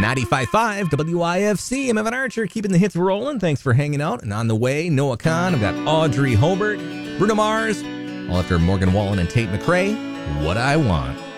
95.5 WIFC. I'm Evan Archer, keeping the hits rolling. Thanks for hanging out. And on the way, Noah Kahn. I've got Audrey Hobart, Bruno Mars, all after Morgan Wallen and Tate McRae. What I Want.